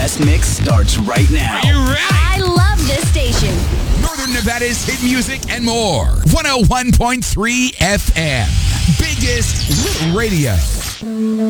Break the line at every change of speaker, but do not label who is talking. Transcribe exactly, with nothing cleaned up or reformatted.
guest mix starts right now.
Are you ready?
I love this station.
Northern Nevada's hit music and more. one oh one point three F M. Biggest radio.